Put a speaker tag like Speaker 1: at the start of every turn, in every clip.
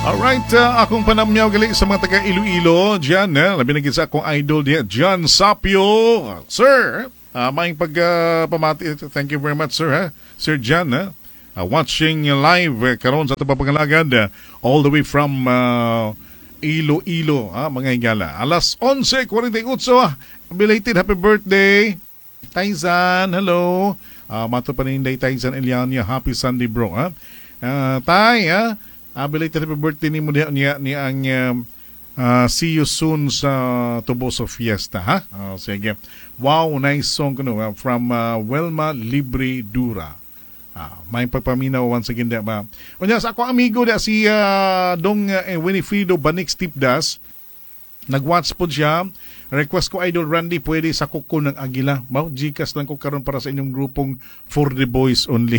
Speaker 1: Alright, akong panamyaw gali sa mga taga Iloilo dyan, labi na sa akong idol diyan, John Sapio. Sir, maing pagpamati, thank you very much sir, Sir John, watching live karon sa itong papangalagad, all the way from Iloilo, mga higala. Alas 11:48, belated happy birthday, Taizan, hello. Mato pa rin day Taizan Eliania, happy Sunday bro. Tay, belated happy birthday ni mo niya ang see you soon sa Tuboso Fiesta, ha? Sige. Wow, nice song from Welma Libre Dura. May pagpaminaw once again ba. Unya sa ako amigo si Dong Winifredo Banix Tipdas. Nag-watch po siya. Request ko Idol Randy, pwede sa kuko ng Agila. Gcash lang ko karon para sa inyong grupong For the Boys Only.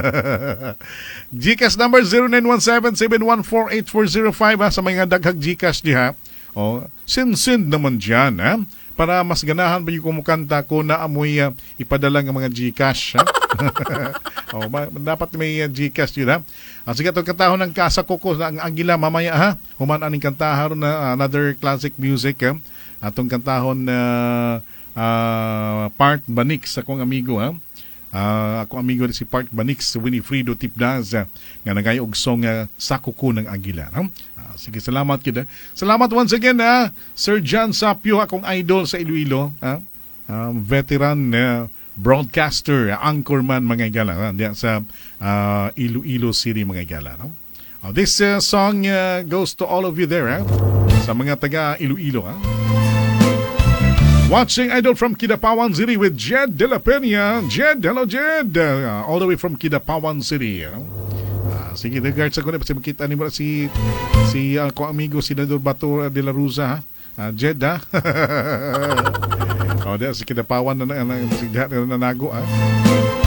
Speaker 1: Gcash number 0917-714-8405 sa mga daghag Gcash diha. Send naman dyan, ha? Para mas ganahan ba yung kumukanta ko na amoy ipadala ng mga Gcash, ha? Dapat may Gcash yun, ha? Sige, itong kantahon ng Kasa Kuko ang Agila mamaya, ha? Human aning kantahon na another classic music, ha? Atong kantahon na Part Banix, akong amigo, ha? Akong amigo si Part Banix, Winifredo Tipdas, nga nagay og song sa Kuko ng Agila, ha? Sige, salamat kita. Salamat once again, Sir John Sapio, akong idol sa Iloilo, veteran broadcaster, anchorman, mga igala, diyan sa Iloilo City, mga igala. No? This song goes to all of you there, sa mga taga Iloilo. Watching Idol from Kidapawan City with Jed De La Peña. Jed, hello Jed. All the way from Kidapawan City. Sige, regards ako na kasi makita ni mo si ako amigo Senador Bato de la Rosa, ha? Jed, ha? Diyan, si Kidapawan na nanago, ha?